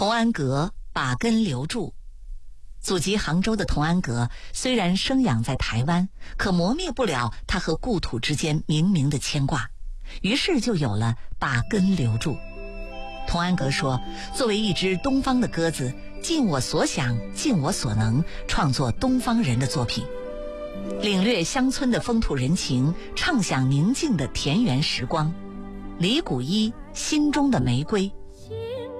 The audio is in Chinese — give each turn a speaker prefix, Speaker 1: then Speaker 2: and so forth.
Speaker 1: 童安格把根留住。祖籍杭州的童安格虽然生养在台湾，可磨灭不了他和故土之间冥冥的牵挂，于是就有了把根留住。童安格说，作为一只东方的鸽子，尽我所想，尽我所能，创作东方人的作品，领略乡村的风土人情，畅享宁静的田园时光。李谷一心中的玫瑰，